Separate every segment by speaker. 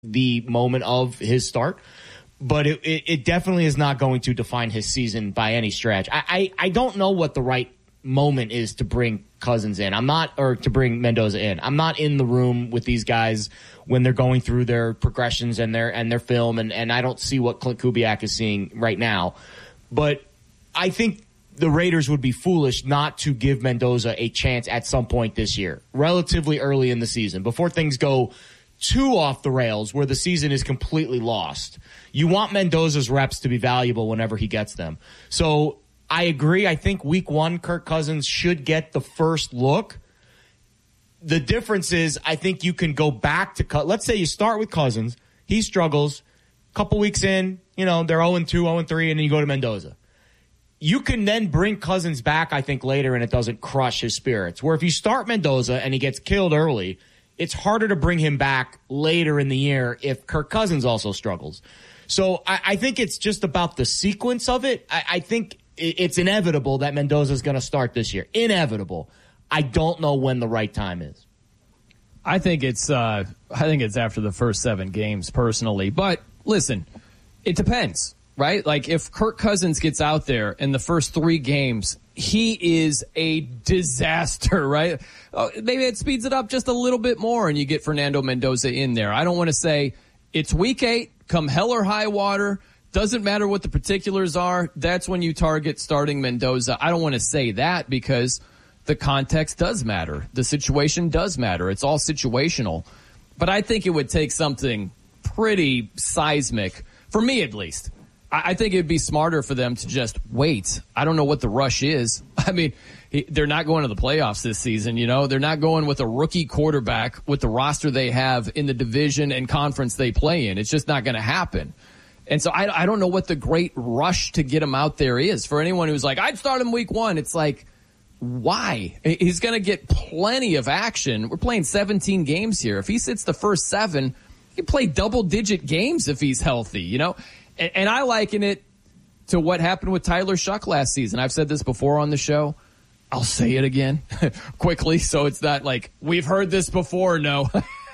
Speaker 1: the moment of his start. But it definitely is not going to define his season by any stretch. I don't know what the right moment is to bring Cousins in. Or to bring Mendoza in. I'm not in the room with these guys when they're going through their progressions and their film, and I don't see what Clint Kubiak is seeing right now. But I think the Raiders would be foolish not to give Mendoza a chance at some point this year, relatively early in the season, before things go too off the rails where the season is completely lost. You want Mendoza's reps to be valuable whenever he gets them. So I agree. I think week one, Kirk Cousins should get the first look. The difference is I think you can go back to let's say you start with Cousins. He struggles. A couple weeks in, they're 0-2, 0-3, and then you go to Mendoza. You can then bring Cousins back, I think, later, and it doesn't crush his spirits. Where if you start Mendoza and he gets killed early, it's harder to bring him back later in the year if Kirk Cousins also struggles. So I think it's just about the sequence of it. I think it's inevitable that Mendoza is going to start this year. Inevitable. I don't know when the right time is.
Speaker 2: I think it's after the first 7 games, personally. But listen, it depends, right? Like if Kirk Cousins gets out there in the first 3 games, he is a disaster, right? Maybe it speeds it up just a little bit more and you get Fernando Mendoza in there. I don't want to say it's week 8, come hell or high water. Doesn't matter what the particulars are. That's when you target starting Mendoza. I don't want to say that because the context does matter. The situation does matter. It's all situational. But I think it would take something pretty seismic, for me at least. I think it'd be smarter for them to just wait. I don't know what the rush is. I mean, they're not going to the playoffs this season, They're not going with a rookie quarterback with the roster they have in the division and conference they play in. It's just not going to happen. And so I don't know what the great rush to get him out there is. For anyone who's like, I'd start him week 1, it's like, why? He's going to get plenty of action. We're playing 17 games here. If he sits the first 7, he can play double-digit games if he's healthy, And I liken it to what happened with Tyler Shuck last season. I've said this before on the show. I'll say it again quickly so it's not like we've heard this before. No.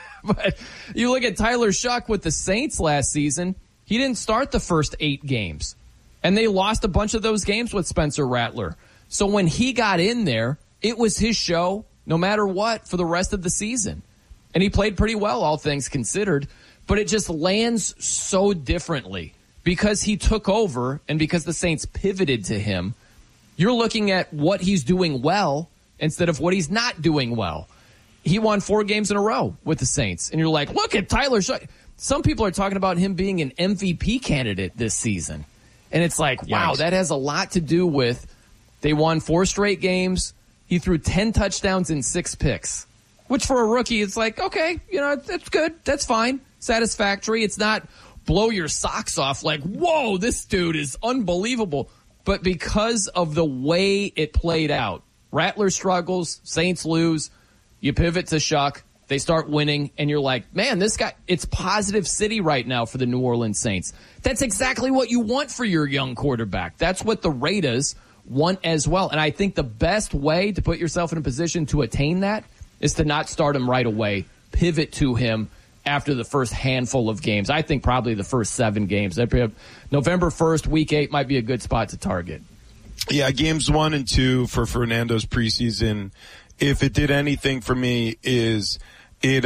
Speaker 2: But you look at Tyler Shuck with the Saints last season. He didn't start the first 8 games. And they lost a bunch of those games with Spencer Rattler. So when he got in there, it was his show no matter what for the rest of the season. And he played pretty well, all things considered. But it just lands so differently. Because he took over and because the Saints pivoted to him, you're looking at what he's doing well instead of what he's not doing well. He won 4 games in a row with the Saints. And you're like, look at Tyler Shuck. Some people are talking about him being an MVP candidate this season. And it's like, wow, that has a lot to do with they won 4 straight games. He threw 10 touchdowns and 6 picks, which for a rookie, it's like, okay, that's good. That's fine. Satisfactory. It's not blow your socks off like, whoa, this dude is unbelievable. But because of the way it played out, Rattler struggles, Saints lose, you pivot to Shuck, they start winning, and you're like, man, this guy, it's positive city right now for the New Orleans Saints. That's exactly what you want for your young quarterback. That's what the Raiders want as well. And I think the best way to put yourself in a position to attain that is to not start him right away, pivot to him after the first handful of games. I think probably the first 7 games. November 1st, week 8 might be a good spot to target.
Speaker 3: Yeah, games 1 and 2 for Fernando's preseason, if it did anything for me, is it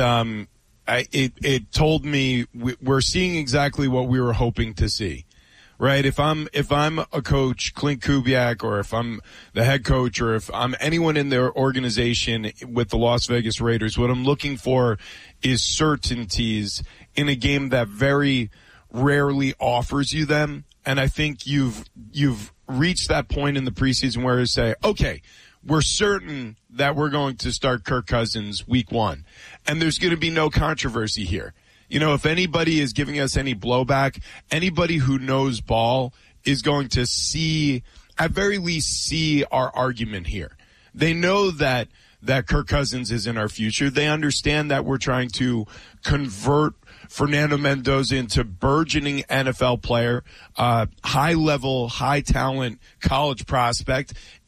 Speaker 3: told me we're seeing exactly what we were hoping to see. Right? If I'm a coach, Clint Kubiak, or if I'm the head coach, or if I'm anyone in their organization with the Las Vegas Raiders, what I'm looking for is certainties in a game that very rarely offers you them. And I think you've reached that point in the preseason where you say, okay, we're certain that we're going to start Kirk Cousins week 1. And there's going to be no controversy here. If anybody is giving us any blowback, anybody who knows ball is going to at very least see our argument here. They know that Kirk Cousins is in our future. They understand that we're trying to convert Fernando Mendoza into burgeoning NFL player, high level, high talent college prospect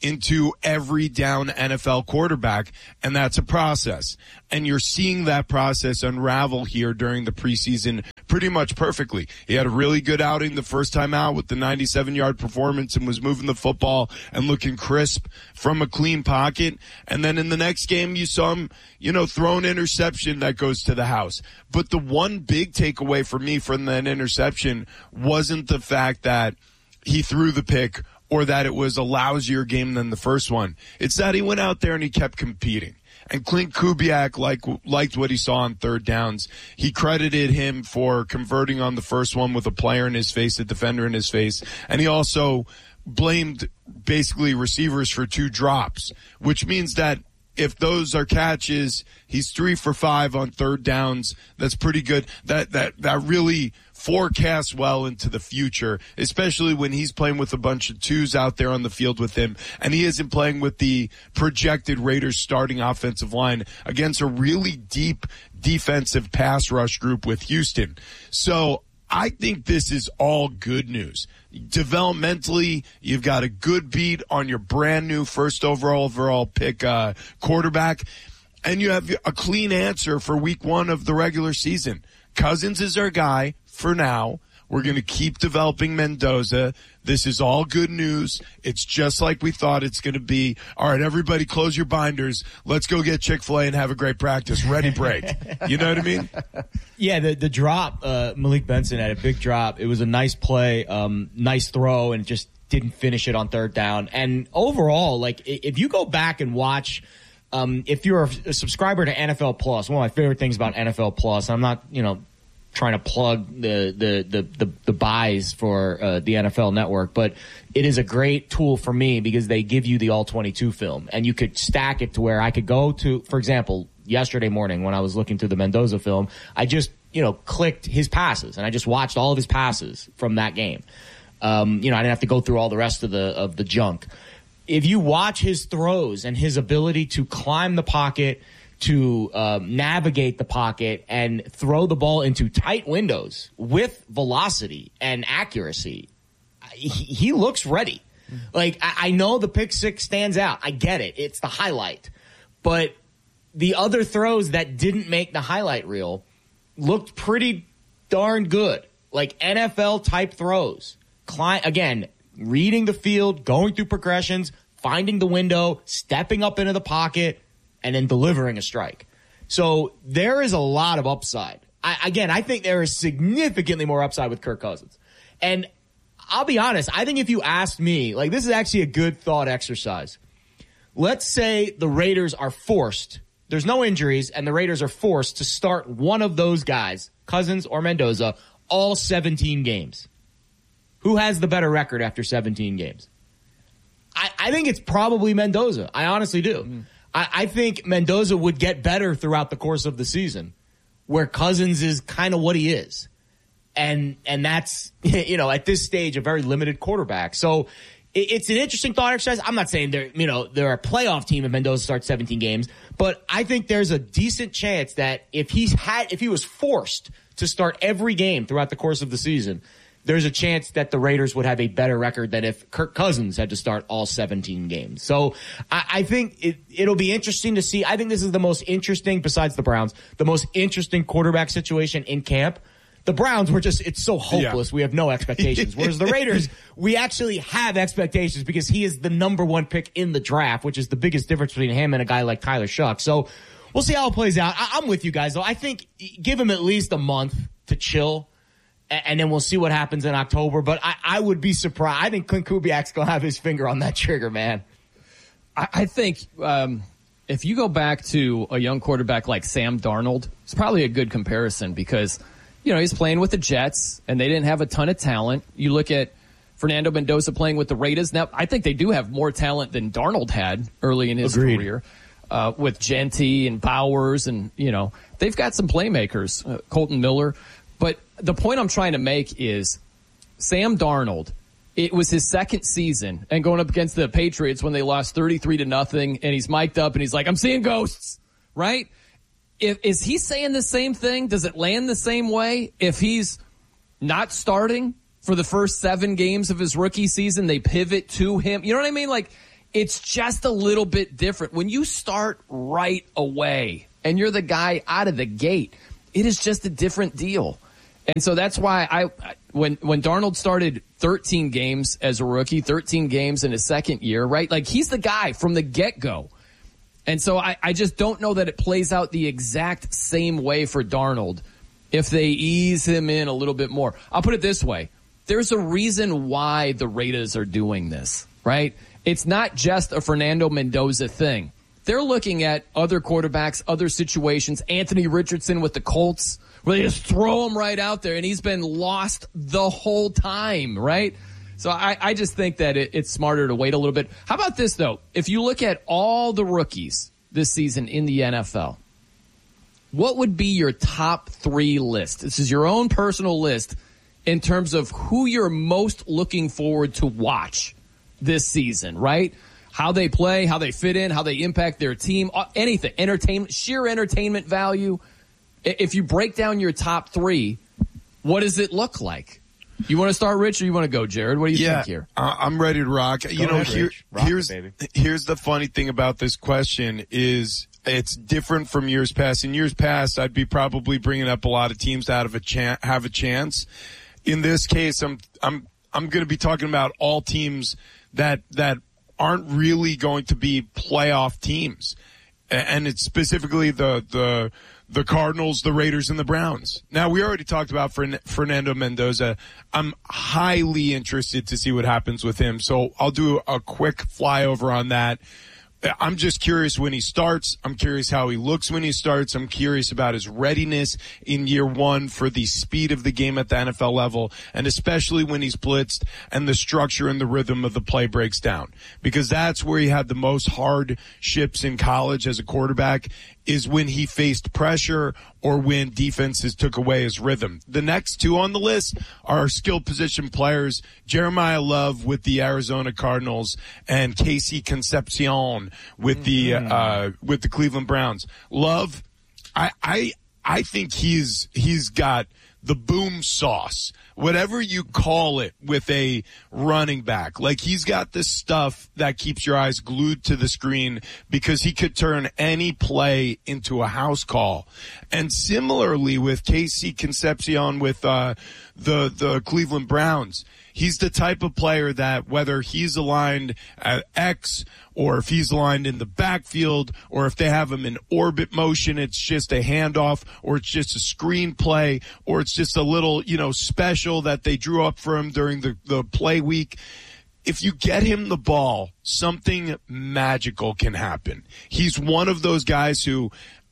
Speaker 3: into every down NFL quarterback, and that's a process. And you're seeing that process unravel here during the preseason pretty much perfectly. He had a really good outing the first time out with the 97-yard performance and was moving the football and looking crisp from a clean pocket. And then in the next game, you saw him, throw an interception that goes to the house. But the one big takeaway for me from that interception wasn't the fact that he threw the pick or that it was a lousier game than the first one. It's that he went out there and he kept competing. And Clint Kubiak liked what he saw on third downs. He credited him for converting on the first one with a player in his face, a defender in his face. And he also blamed basically receivers for 2 drops, which means that if those are catches, he's 3 for 5 on third downs. That's pretty good. That really forecasts well into the future, especially when he's playing with a bunch of 2s out there on the field with him, and he isn't playing with the projected Raiders starting offensive line against a really deep defensive pass rush group with Houston. So I think this is all good news. Developmentally, you've got a good beat on your brand new first overall pick quarterback, and you have a clean answer for week 1 of the regular season. Cousins is our guy for now. We're going to keep developing Mendoza. This is all good news. It's just like we thought it's going to be. All right, everybody close your binders. Let's go get Chick-fil-A and have a great practice. Ready, break. You know what I mean?
Speaker 1: Yeah, the drop, Malik Benson had a big drop. It was a nice play, nice throw, and just didn't finish it on third down. And overall, if you go back and watch, if you're a subscriber to NFL Plus, one of my favorite things about NFL Plus, I'm not, trying to plug the buys for the NFL Network, but it is a great tool for me because they give you the all 22 film, and you could stack it to where I could go to, for example, yesterday morning when I was looking through the Mendoza film, I just clicked his passes and I just watched all of his passes from that game. I didn't have to go through all the rest of the junk. If you watch his throws and his ability to climb the pocket, to navigate the pocket and throw the ball into tight windows with velocity and accuracy, he looks ready. I know the pick six stands out. I get it. It's the highlight. But the other throws that didn't make the highlight reel looked pretty darn good. NFL type throws. Again, reading the field, going through progressions, finding the window, stepping up into the pocket, and then delivering a strike. So there is a lot of upside. I think there is significantly more upside with Kirk Cousins. And I'll be honest, I think if you asked me, this is actually a good thought exercise. Let's say the Raiders are forced, there's no injuries, and the Raiders are forced to start one of those guys, Cousins or Mendoza, all 17 games. Who has the better record after 17 games? I think it's probably Mendoza. I honestly do. Mm-hmm. I think Mendoza would get better throughout the course of the season, where Cousins is kind of what he is. And that's, at this stage, a very limited quarterback. So it's an interesting thought exercise. I'm not saying they're a playoff team if Mendoza starts 17 games, but I think there's a decent chance that if he was forced to start every game throughout the course of the season, there's a chance that the Raiders would have a better record than if Kirk Cousins had to start all 17 games. So I think it'll be interesting to see. I think this is the most interesting, besides the Browns, the most interesting quarterback situation in camp. The Browns it's so hopeless. Yeah. We have no expectations. Whereas the Raiders, we actually have expectations because he is the number 1 pick in the draft, which is the biggest difference between him and a guy like Tyler Shuck. So we'll see how it plays out. I'm with you guys, though. I think give him at least a month to chill, and then we'll see what happens in October. But I would be surprised. I think Clint Kubiak's going to have his finger on that trigger, man.
Speaker 2: I think if you go back to a young quarterback like Sam Darnold, it's probably a good comparison because, he's playing with the Jets, and they didn't have a ton of talent. You look at Fernando Mendoza playing with the Raiders. Now, I think they do have more talent than Darnold had early in his career with Gentry and Bowers. And, they've got some playmakers, Colton Miller. But the point I'm trying to make is Sam Darnold, it was his second season and going up against the Patriots when they lost 33-0, and he's mic'd up and he's like, I'm seeing ghosts, right? Is he saying the same thing? Does it land the same way? If he's not starting for the first 7 games of his rookie season, they pivot to him. You know what I mean? it's just a little bit different. When you start right away and you're the guy out of the gate, it is just a different deal. And so that's why when Darnold started 13 games as a rookie, 13 games in his second year, right? Like, he's the guy from the get-go. And so I just don't know that it plays out the exact same way for Darnold if they ease him in a little bit more. I'll put it this way. There's a reason why the Raiders are doing this, right? It's not just a Fernando Mendoza thing. They're looking at other quarterbacks, other situations. Anthony Richardson with the Colts, where they just throw him right out there, and he's been lost the whole time, right? So I just think that it's smarter to wait a little bit. How about this, though? If you look at all the rookies this season in the NFL, what would be your top 3 list? This is your own personal list in terms of who you're most looking forward to watch this season, right? How they play, how they fit in, how they impact their team, anything. Entertainment, sheer entertainment value. If you break down your top 3, what does it look like? You want to start, Rich, or you want to go, Jared? What do you think here?
Speaker 3: I'm ready to rock.
Speaker 1: Go ahead,
Speaker 3: Here's the funny thing about this question is it's different from years past. In years past, I'd be probably bringing up a lot of teams that have a chance. In this case, I'm going to be talking about all teams that aren't really going to be playoff teams, and it's specifically the Cardinals, the Raiders, and the Browns. Now, we already talked about Fernando Mendoza. I'm highly interested to see what happens with him, so I'll do a quick flyover on that. I'm just curious when he starts. I'm curious how he looks when he starts. I'm curious about his readiness in year 1 for the speed of the game at the NFL level, and especially when he's blitzed and the structure and the rhythm of the play breaks down. Because that's where he had the most hardships in college as a quarterback, is when he faced pressure or when defenses took away his rhythm. The next 2 on the list are skill position players, Jeremiah Love with the Arizona Cardinals and Casey Concepcion with the Cleveland Browns. Love, I think he's got the boom sauce, whatever you call it, with a running back. Like, he's got this stuff that keeps your eyes glued to the screen because he could turn any play into a house call. And similarly with Casey Concepcion with the Cleveland Browns, he's the type of player that whether he's aligned at X or if he's aligned in the backfield or if they have him in orbit motion, it's just a handoff or it's just a screen play or it's just a little, special that they drew up for him during the play week. If you get him the ball, something magical can happen. He's one of those guys who,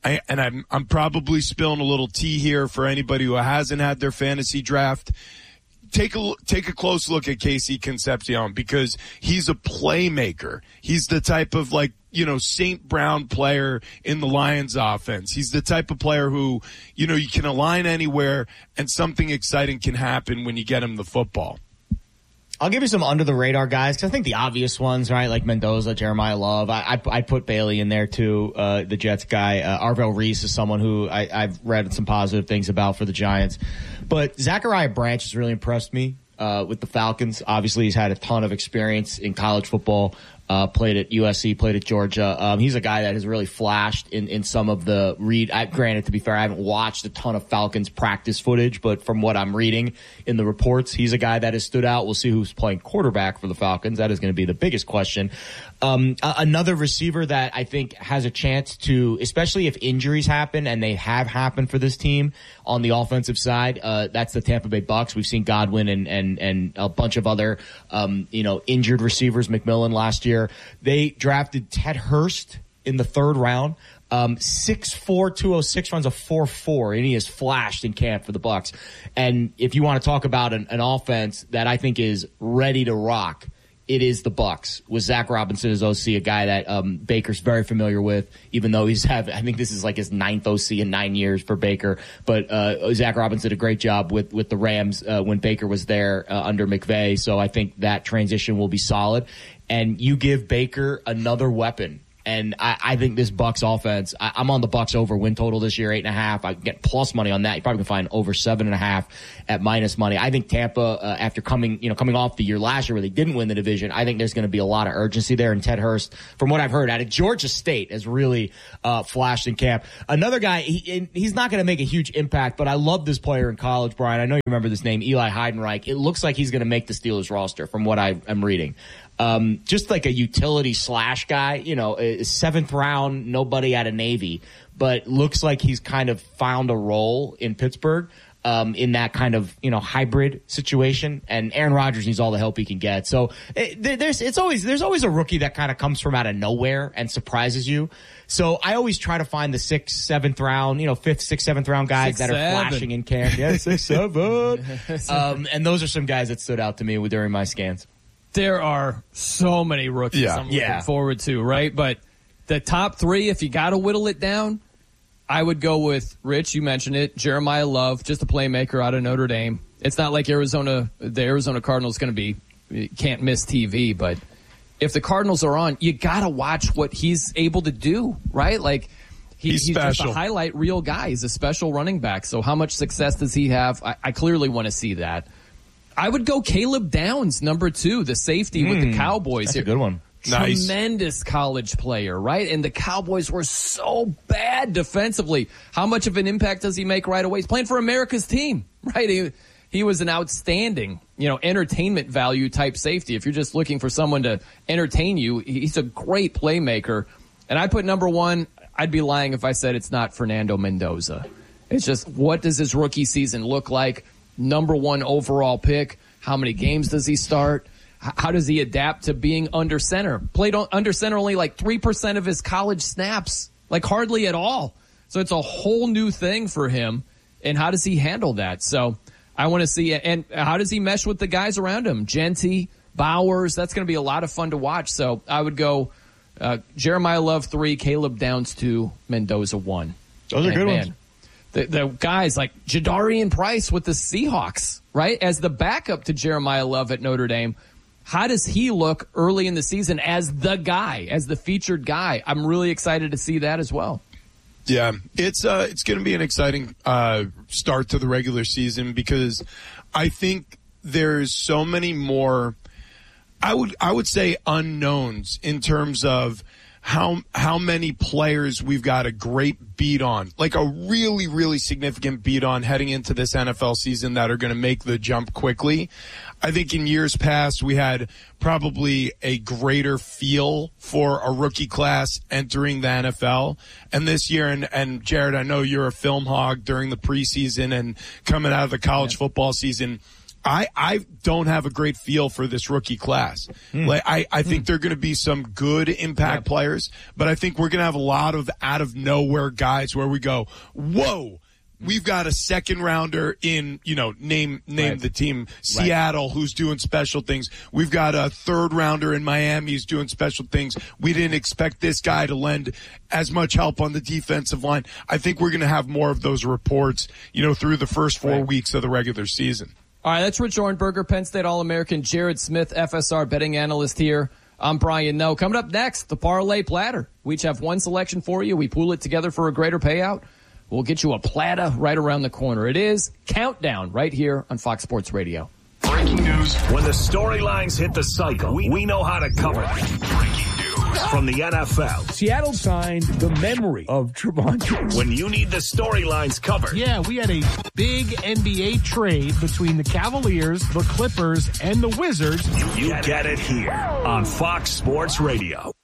Speaker 3: I'm probably spilling a little tea here for anybody who hasn't had their fantasy draft. Take a close look at Casey Concepcion because he's a playmaker. He's the type of St. Brown player in the Lions offense. He's the type of player who, you can align anywhere and something exciting can happen when you get him the football.
Speaker 1: I'll give you some under the radar guys because I think the obvious ones, right, like Mendoza, Jeremiah Love. I put Bailey in there too, the Jets guy. Arvell Reese is someone who I've read some positive things about for the Giants. But Zachariah Branch has really impressed me with the Falcons. Obviously, he's had a ton of experience in college football. Played at USC, played at Georgia. He's a guy that has really flashed in some of the granted, to be fair, I haven't watched a ton of Falcons practice footage, but from what I'm reading in the reports, he's a guy that has stood out. We'll see who's playing quarterback for the Falcons. That is going to be the biggest question. Another receiver that I think has a chance to, especially if injuries happen, and they have happened for this team on the offensive side, that's the Tampa Bay Bucks. We've seen Godwin and a bunch of other, injured receivers, McMillan last year. They drafted Ted Hurst in the 3rd round. 6'4", 206, runs a 4.4, and he has flashed in camp for the Bucks. And if you want to talk about an offense that I think is ready to rock, it is the Bucks with Zach Robinson as OC, a guy that Baker's very familiar with, even though I think this is like his 9th OC in 9 years for Baker. But Zach Robinson did a great job with the Rams when Baker was there under McVay. So I think that transition will be solid. And you give Baker another weapon And I think this Bucs offense, I'm on the Bucs over win total this year, 8.5. I get plus money on that. You probably can find over 7.5 at minus money. I think Tampa, after coming off the year last year where they didn't win the division, I think there's going to be a lot of urgency there. And Ted Hurst, from what I've heard, out of Georgia State, has really flashed in camp. Another guy, he's not going to make a huge impact, but I love this player in college, Brian. I know you remember this name, Eli Heidenreich. It looks like he's going to make the Steelers roster from what I'm reading. Just like a utility slash guy, a 7th round, nobody out of Navy, but looks like he's kind of found a role in Pittsburgh, in that kind of, hybrid situation. And Aaron Rodgers needs all the help he can get. So there's always a rookie that kind of comes from out of nowhere and surprises you. So I always try to find the 6th, 7th round, 5th, 6th, 7th round guys that are flashing in camp. Yeah, 6, 7. And those are some guys that stood out to me during my scans.
Speaker 2: There are so many rookies I'm looking forward to, right? But the top 3, if you got to whittle it down, I would go with Rich. You mentioned it, Jeremiah Love, just a playmaker out of Notre Dame. It's not like the Arizona Cardinals going to be, you can't miss TV, but if the Cardinals are on, you got to watch what he's able to do, right? Like he's just a highlight reel guy. He's a special running back. So how much success does he have? I clearly want to see that. I would go Caleb Downs, number 2, the safety with the Cowboys.
Speaker 1: That's a good one.
Speaker 3: Nice.
Speaker 2: Tremendous college player, right? And the Cowboys were so bad defensively. How much of an impact does he make right away? He's playing for America's team, right? He was an outstanding, entertainment value type safety. If you're just looking for someone to entertain you, he's a great playmaker. And I put number 1, I'd be lying if I said it's not Fernando Mendoza. It's just, what does his rookie season look like? Number 1 overall pick. How many games does he start? How does he adapt to being under center? Played under center only like 3% of his college snaps, like hardly at all. So it's a whole new thing for him. And how does he handle that? So I want to see it. And how does he mesh with the guys around him? Genty, Bowers, that's going to be a lot of fun to watch. So I would go Jeremiah Love 3, Caleb Downs 2, Mendoza 1.
Speaker 1: Those are good ones.
Speaker 2: The guys like Jadarian Price with the Seahawks, right? As the backup to Jeremiah Love at Notre Dame. How does he look early in the season as the guy, as the featured guy? I'm really excited to see that as well.
Speaker 3: Yeah, it's going to be an exciting start to the regular season because I think there's so many more, I would say, unknowns in terms of how many players we've got a great beat on, like a really, really significant beat on heading into this NFL season that are going to make the jump quickly. I think in years past we had probably a greater feel for a rookie class entering the NFL. And this year, and Jared, I know you're a film hog during the preseason and coming out of the college football season. I don't have a great feel for this rookie class. Like I think there are going to be some good impact players, but I think we're going to have a lot of out of nowhere guys where we go, whoa, we've got a 2nd rounder in, name the team, Seattle, who's doing special things. We've got a 3rd rounder in Miami who's doing special things. We didn't expect this guy to lend as much help on the defensive line. I think we're going to have more of those reports, through the first 4 weeks of the regular season.
Speaker 2: All right, that's Rich Orenberger, Penn State All-American, Jared Smith, FSR betting analyst here. I'm Brian Noe. Coming up next, the Parlay Platter. We each have one selection for you. We pool it together for a greater payout. We'll get you a platter right around the corner. It is Countdown right here on Fox Sports Radio.
Speaker 4: Breaking news. When the storylines hit the cycle, we know how to cover them. Breaking news from the NFL.
Speaker 5: Seattle signed the memory of Trevon.
Speaker 4: When you need the storylines covered.
Speaker 5: Yeah, we had a big NBA trade between the Cavaliers, the Clippers, and the Wizards.
Speaker 4: You get it here on Fox Sports Radio.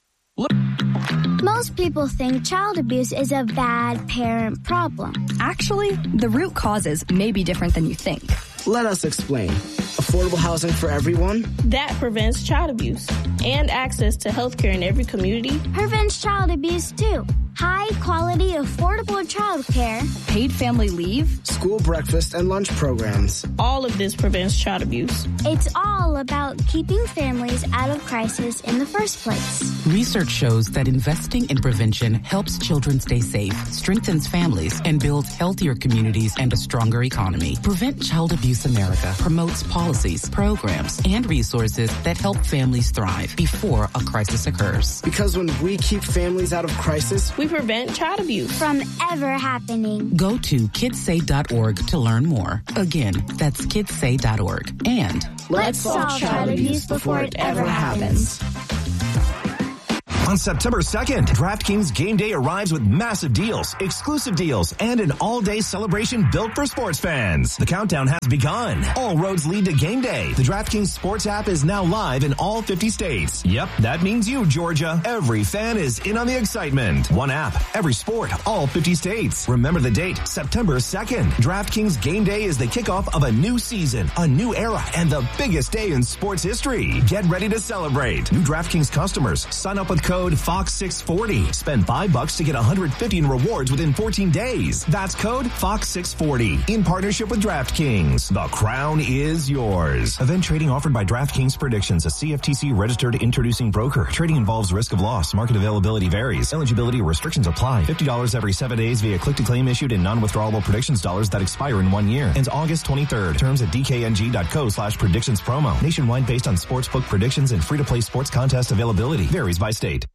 Speaker 6: Most people think child abuse is a bad parent problem.
Speaker 7: Actually, the root causes may be different than you think.
Speaker 8: Let us explain. Affordable housing for everyone?
Speaker 9: That prevents child abuse and access to health care in every community.
Speaker 6: Prevents child abuse, too. High-quality, affordable childcare.
Speaker 7: Paid family leave.
Speaker 8: School breakfast and lunch programs.
Speaker 9: All of this prevents child abuse.
Speaker 6: It's all about keeping families out of crisis in the first place.
Speaker 10: Research shows that investing in prevention helps children stay safe, strengthens families, and builds healthier communities and a stronger economy. Prevent Child Abuse America promotes policies, programs, and resources that help families thrive before a crisis occurs.
Speaker 8: Because when we keep families out of crisis,
Speaker 9: we prevent child abuse
Speaker 6: from ever happening.
Speaker 10: Go to kidssay.org to learn more. Again, that's kidssay.org. And
Speaker 6: let's solve child abuse before it ever happens.
Speaker 11: On September 2nd, DraftKings Game Day arrives with massive deals, exclusive deals, and an all-day celebration built for sports fans. The countdown has begun. All roads lead to Game Day. The DraftKings Sports app is now live in all 50 states. Yep, that means you, Georgia. Every fan is in on the excitement. One app, every sport, all 50 states. Remember the date, September 2nd. DraftKings Game Day is the kickoff of a new season, a new era, and the biggest day in sports history. Get ready to celebrate. New DraftKings customers, sign up with code FOX640. Spend $5 to get $150 in rewards within 14 days. That's code FOX640 in partnership with DraftKings. The crown is yours. Event trading offered by DraftKings Predictions, a CFTC registered introducing broker. Trading involves risk of loss. Market availability varies. Eligibility restrictions apply. $50 every 7 days via click-to-claim issued in non-withdrawable predictions dollars that expire in 1 year. Ends August 23rd. Terms at dkng.co/predictions promo. Nationwide based on sportsbook predictions and free-to-play sports contest availability. Varies by state.